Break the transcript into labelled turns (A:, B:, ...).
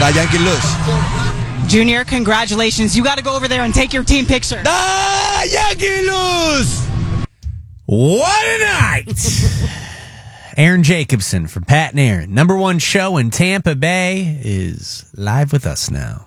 A: got Yankee lose.
B: Junior, congratulations. You got to go over there and take your team picture.
A: Yankee lose!
C: What a night! Aaron Jacobson from Pat and Aaron. Number one show in Tampa Bay is live with us now.